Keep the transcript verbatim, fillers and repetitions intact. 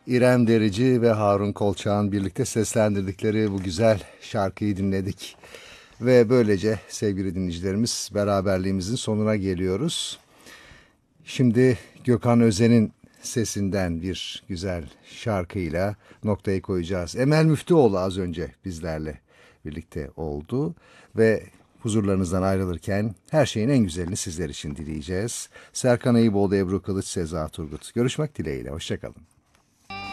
İrem Derici ve Harun Kolçak'ın birlikte seslendirdikleri bu güzel şarkıyı dinledik. Ve böylece sevgili dinleyicilerimiz beraberliğimizin sonuna geliyoruz. Şimdi Gökhan Özen'in sesinden bir güzel şarkıyla noktayı koyacağız. Emel Müftüoğlu az önce bizlerle birlikte oldu ve huzurlarınızdan ayrılırken her şeyin en güzelini sizler için dileyeceğiz. Serkan Ayıboğlu, Ebru Kılıç, Seza Turgut. Görüşmek dileğiyle. Hoşçakalın.